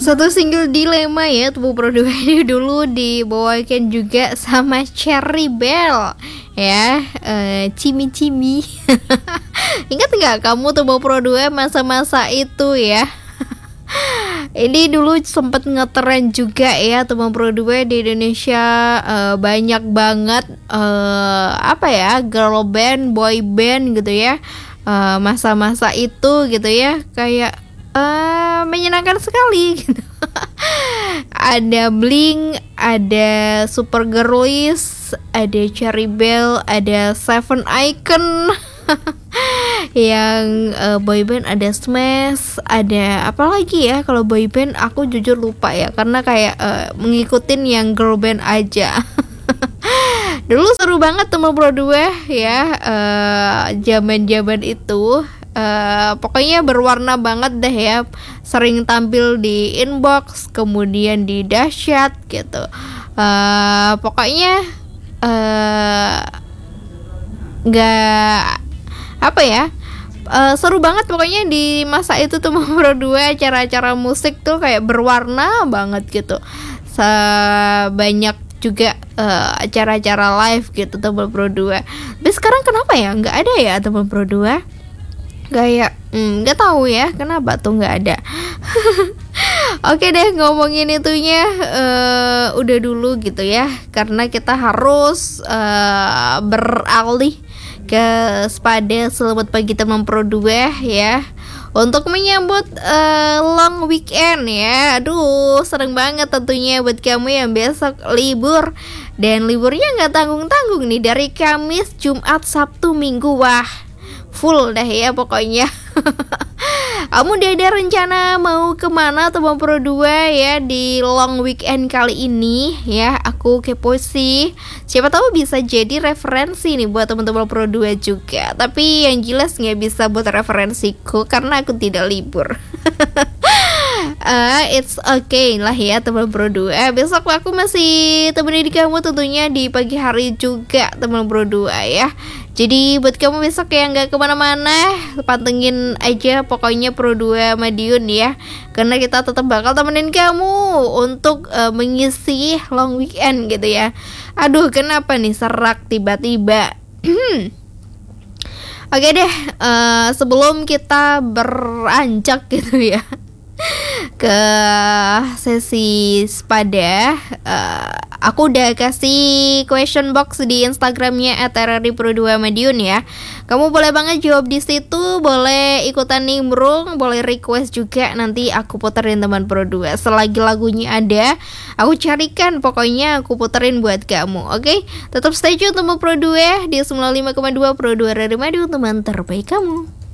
Satu single dilema ya, Tubuh Pro 2 ini dulu dibawakan juga sama Cherry Bell ya, Cimi-Cimi. Ingat nggak kamu Tubuh Pro 2 masa-masa itu ya? Ini dulu sempat ngetren juga ya Tubuh Pro 2 di Indonesia. Banyak banget apa ya, girl band, boy band gitu ya. Masa-masa itu gitu ya, kayak menyenangkan sekali gitu. Ada Blink, ada Super Girlies, ada Cherry Bell, ada Seven Icon. Yang boyband ada Smash, ada apa lagi ya? Kalau boyband aku jujur lupa ya, karena kayak mengikutin yang girl band aja. Dulu seru banget Tubuh Pro 2 ya, zaman-zaman itu. Pokoknya berwarna banget deh ya. Sering tampil di Inbox, kemudian di Dahsyat gitu. Pokoknya nggak apa ya, seru banget pokoknya di masa itu tuh Pro 2. Acara-acara musik tuh kayak berwarna banget gitu. Banyak juga acara-acara live gitu Tubuh Pro 2. Tapi sekarang kenapa ya nggak ada ya Tubuh Pro 2? Kayak nggak tahu ya kenapa tuh nggak ada. Oke deh, ngomongin itunya udah dulu gitu ya, karena kita harus beralih ke Spada Selamat Pagi Teman Pro 2 ya, untuk menyambut long weekend ya. Aduh, seneng banget tentunya buat kamu yang besok libur. Dan liburnya nggak tanggung-tanggung nih, dari Kamis, Jumat, Sabtu, Minggu. Wah, full dah ya pokoknya. Kamu udah ada rencana mau kemana Teman Pro 2 ya di long weekend kali ini ya? Aku kepo sih, siapa tahu bisa jadi referensi nih buat teman-teman Pro 2 juga. Tapi yang jelas nggak bisa buat referensiku karena aku tidak libur. It's okay lah ya Teman Pro 2. Besok aku masih temenin kamu tentunya di pagi hari juga Teman Pro 2 ya. Jadi buat kamu besok yang gak kemana-mana, pantengin aja pokoknya Pro 2 Madiun ya, karena kita tetap bakal temenin kamu untuk mengisi long weekend gitu ya. Aduh, kenapa nih serak tiba-tiba. Oke deh, sebelum kita beranjak gitu ya ke sesi Spada, aku udah kasih question box di Instagramnya @rripro2 Madiun ya. Kamu boleh banget jawab di situ, boleh ikutan nimbrung, boleh request juga, nanti aku puterin Teman Pro 2. Selagi lagunya ada, aku carikan, pokoknya aku puterin buat kamu. Oke? Tetap stay tune Teman Pro 2 di 95,2 Pro 2 Radio Madiun, teman terbaik kamu.